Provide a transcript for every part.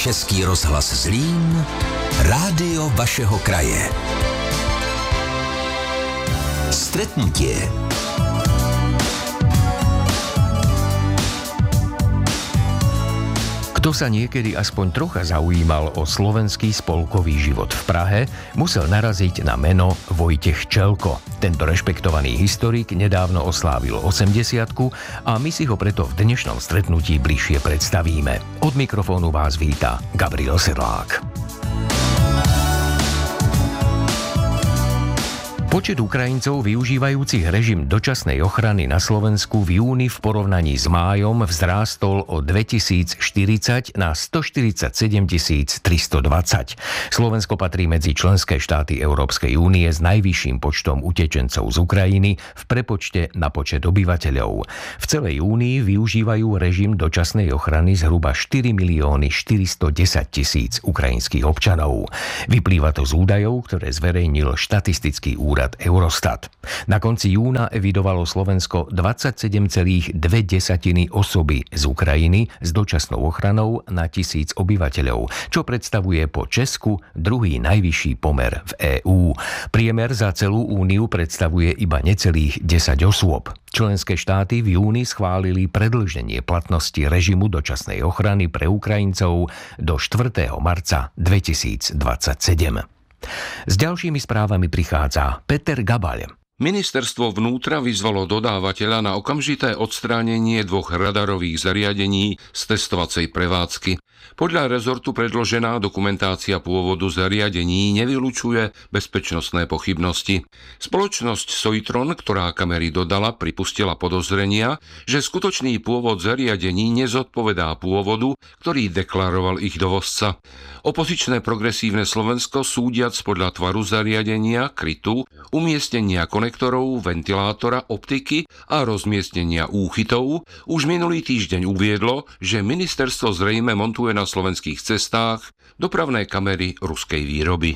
Český rozhlas Zlín, rádio vašeho kraje. Stretnutie. Kto sa niekedy aspoň trocha zaujímal o slovenský spolkový život v Prahe, musel naraziť na meno Vojtech Čelko. Tento rešpektovaný historik nedávno oslávil 80-ku a my si ho preto v dnešnom stretnutí bližšie predstavíme. Od mikrofónu vás víta Gabriel Sedlák. Počet Ukrajincov využívajúcich režim dočasnej ochrany na Slovensku v júni v porovnaní s májom vzrástol o 2040 na 147 320. Slovensko patrí medzi členské štáty Európskej únie s najvyšším počtom utečencov z Ukrajiny v prepočte na počet obyvateľov. V celej únii využívajú režim dočasnej ochrany zhruba 4 410 000 ukrajinských občanov. Vyplýva to z údajov, ktoré zverejnil štatistický úrad Eurostat. Na konci júna evidovalo Slovensko 27,2 osoby z Ukrajiny s dočasnou ochranou na 1000 obyvateľov, čo predstavuje po Česku druhý najvyšší pomer v EÚ. Priemer za celú úniu predstavuje iba necelých 10 osôb. Členské štáty v júni schválili predĺženie platnosti režimu dočasnej ochrany pre Ukrajincov do 4. marca 2027. S ďalšími správami prichádza Peter Gabaľ. Ministerstvo vnútra vyzvalo dodávateľa na okamžité odstránenie 2 radarových zariadení z testovacej prevádzky. Podľa rezortu predložená dokumentácia pôvodu zariadení nevylučuje bezpečnostné pochybnosti. Spoločnosť Soitron, ktorá kamery dodala, pripustila podozrenia, že skutočný pôvod zariadení nezodpovedá pôvodu, ktorý deklaroval ich dovozca. Opozičné Progresívne Slovensko, súdiac podľa tvaru zariadenia, krytu, umiestnenia konektorov, ventilátora, optiky a rozmiestnenia úchytov, už minulý týždeň uviedlo, že ministerstvo zrejme montuje na slovenských cestách dopravné kamery ruskej výroby.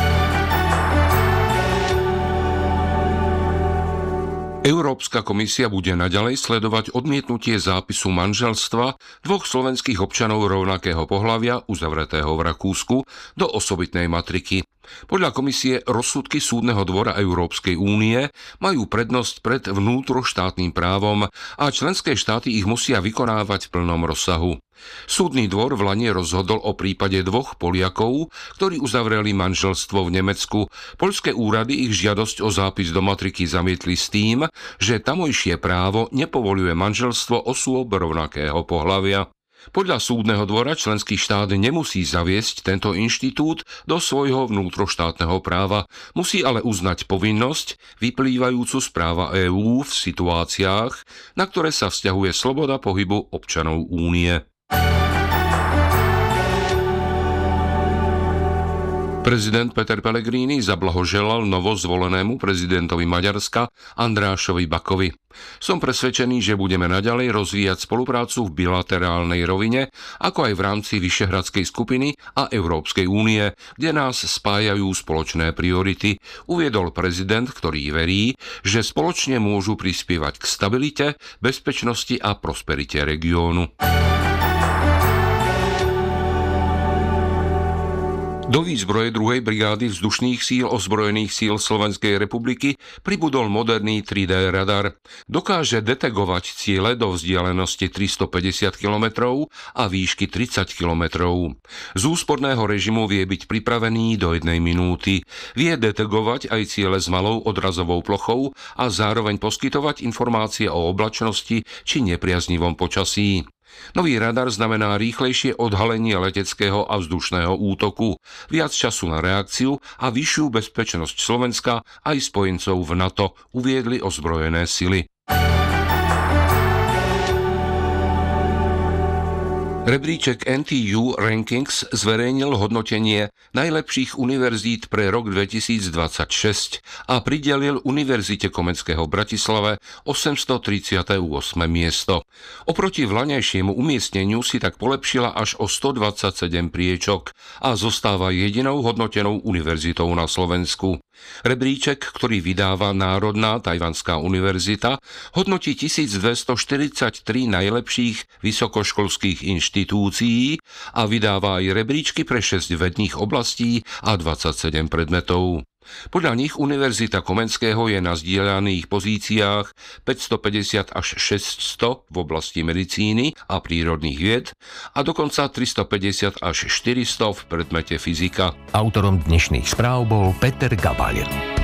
Európska komisia bude naďalej sledovať odmietnutie zápisu manželstva 2 slovenských občanov rovnakého pohlavia uzavretého v Rakúsku do osobitnej matriky. Podľa komisie rozsudky Súdneho dvora Európskej únie majú prednosť pred vnútroštátnym právom a členské štáty ich musia vykonávať v plnom rozsahu. Súdny dvor vlani rozhodol o prípade 2 Poliakov, ktorí uzavreli manželstvo v Nemecku. Poľské úrady ich žiadosť o zápis do matriky zamietli s tým, že tamojšie právo nepovoľuje manželstvo osôb rovnakého pohlavia. Podľa súdneho dvora členský štát nemusí zaviesť tento inštitút do svojho vnútroštátneho práva, musí ale uznať povinnosť vyplývajúcu z práva EÚ v situáciách, na ktoré sa vzťahuje sloboda pohybu občanov únie. Prezident Peter Pellegrini zablahoželal novozvolenému prezidentovi Maďarska Andrášovi Bakovi. Som presvedčený, že budeme naďalej rozvíjať spoluprácu v bilaterálnej rovine, ako aj v rámci Vyšehradskej skupiny a Európskej únie, kde nás spájajú spoločné priority, uviedol prezident, ktorý verí, že spoločne môžu prispievať k stabilite, bezpečnosti a prosperite regiónu. Do výzbroje 2. brigády vzdušných síl ozbrojených síl Slovenskej republiky pribudol moderný 3D radar. Dokáže detegovať ciele do vzdialenosti 350 km a výšky 30 km. Z úsporného režimu vie byť pripravený do 1 minúty. Vie detegovať aj ciele s malou odrazovou plochou a zároveň poskytovať informácie o oblačnosti či nepriaznivom počasí. Nový radar znamená rýchlejšie odhalenie leteckého a vzdušného útoku, viac času na reakciu a vyššiu bezpečnosť Slovenska aj spojencov v NATO, uviedli ozbrojené sily. Rebríček NTU Rankings zverejnil hodnotenie najlepších univerzít pre rok 2026 a pridelil Univerzite Komenského v Bratislave 838. miesto. Oproti vlaňajšiemu umiestneniu si tak polepšila až o 127 priečok a zostáva jedinou hodnotenou univerzitou na Slovensku. Rebríček, ktorý vydáva Národná tajvanská univerzita, hodnotí 1243 najlepších vysokoškolských inštitúcií a vydáva aj rebríčky pre 6 vedných oblastí a 27 predmetov. Podľa nich Univerzita Komenského je na zdieľaných pozíciách 550 až 600 v oblasti medicíny a prírodných vied a dokonca 350 až 400 v predmete fyzika. Autorom dnešných správ bol Peter Gabaľ.